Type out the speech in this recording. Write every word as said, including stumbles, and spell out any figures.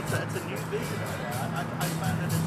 that's a, that's a new vision. I, I, I find that